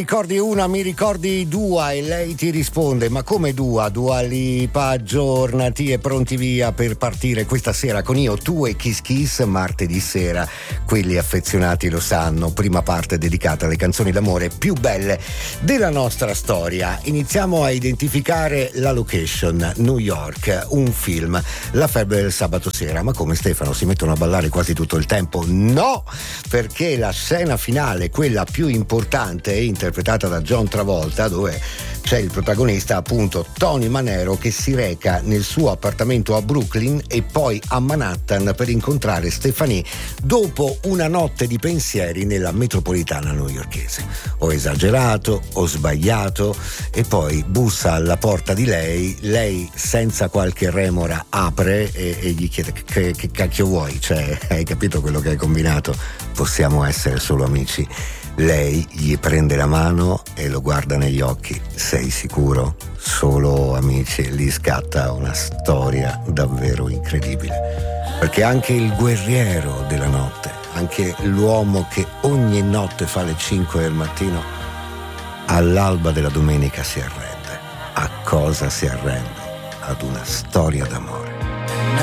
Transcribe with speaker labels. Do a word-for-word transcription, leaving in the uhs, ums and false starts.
Speaker 1: ricordi una, mi ricordi Dua, e lei ti risponde: ma come Dua? Dua Lipa, aggiornati e pronti via per partire questa sera con Io, Tu e Kiss Kiss. Martedì sera, quelli affezionati lo sanno, prima parte dedicata alle canzoni d'amore più belle della nostra storia. Iniziamo a identificare la location, New York, un film, La febbre del sabato sera. Ma come, Stefano, si mettono a ballare quasi tutto il tempo? No, perché la scena finale, quella più importante, è interpretata da John Travolta, dove c'è il protagonista, appunto Tony Manero, che si reca nel suo appartamento a Brooklyn e poi a Manhattan per incontrare Stephanie dopo una notte di pensieri nella metropolitana newyorkese. Ho esagerato, ho sbagliato, e poi bussa alla porta di lei, lei senza qualche remora apre e, e gli chiede: che, che cacchio vuoi? Cioè, hai capito quello che hai combinato? Possiamo essere solo amici. Lei gli prende la mano e lo guarda negli occhi. Sei sicuro? Solo amici. E lì scatta una storia davvero incredibile, perché anche il guerriero della notte, anche l'uomo che ogni notte fa le cinque del mattino, all'alba della domenica si arrende. A cosa si arrende? Ad una storia d'amore.